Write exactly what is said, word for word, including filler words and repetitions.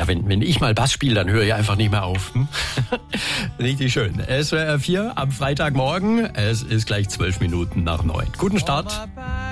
Ja, wenn, wenn ich mal Bass spiele, dann höre ich einfach nicht mehr auf. Hm? Richtig schön. S W R vier am Freitagmorgen. Es ist gleich zwölf Minuten nach neun. Guten Start.